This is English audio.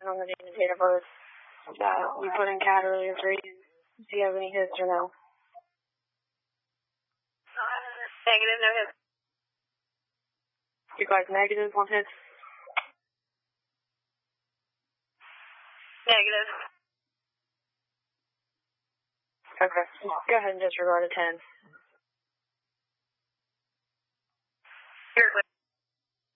on the date of birth that we put in CAD earlier for you. Do you have any hits or no? Negative, no hits. You guys negative on hits? Negative. Okay. Go ahead and disregard a 10. You're